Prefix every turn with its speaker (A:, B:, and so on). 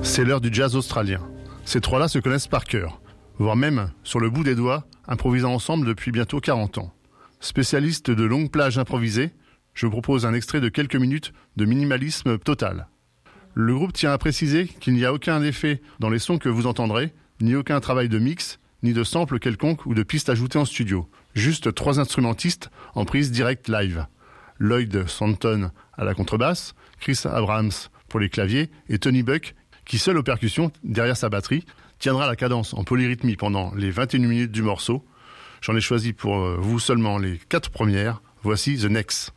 A: C'est l'heure du jazz australien. Ces trois-là se connaissent par cœur, voire même sur le bout des doigts, improvisant ensemble depuis bientôt 40 ans. Spécialiste de longues plages improvisées, je vous propose un extrait de quelques minutes de minimalisme total. Le groupe tient à préciser qu'il n'y a aucun effet dans les sons que vous entendrez, ni aucun travail de mix, ni de sample quelconque ou de pistes ajoutées en studio. Juste 3 instrumentistes en prise directe live. Lloyd Stanton à la contrebasse, Chris Abrams pour les claviers et Tony Buck, qui seul aux percussions, derrière sa batterie, tiendra la cadence en polyrythmie pendant les 21 minutes du morceau. J'en ai choisi pour vous seulement les 4 premières. Voici The Next.